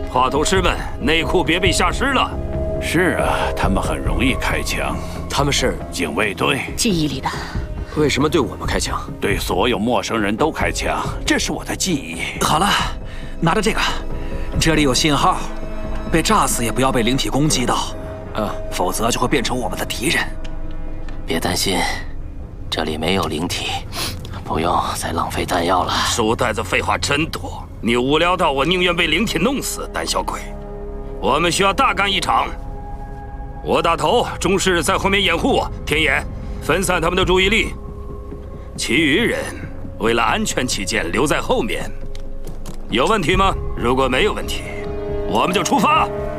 话头师们，内库别被下尸了。 是啊，他们很容易开枪。 他们是警卫队， 记忆里的。 为什么对我们开枪？ 对所有陌生人都开枪，这是我的记忆。 好了，拿着这个，这里有信号，被炸死也不要被灵体攻击到，否则就会变成我们的敌人。 别担心，这里没有灵体，不用再浪费弹药了。 书呆子废话真多，你无聊到我宁愿被灵体弄死，胆小鬼！我们需要大干一场。我打头，中士在后面掩护我，天野分散他们的注意力，其余人为了安全起见留在后面。有问题吗？如果没有问题，我们就出发。